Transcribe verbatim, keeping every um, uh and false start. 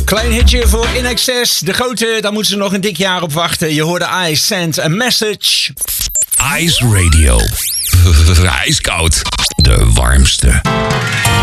Klein hitje voor In Excess. De grote, daar moeten ze nog een dik jaar op wachten. Je hoorde I Sent a Message. Ice Radio. IJskoud. De warmste.